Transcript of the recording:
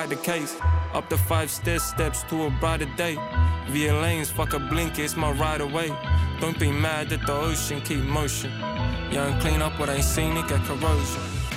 the case. Up the 5 steps to a brighter day. Via lanes, fuck a blinker, it's my ride away. Don't be mad at the ocean, keep motion. Young clean up what ain't seen it, get corrosion.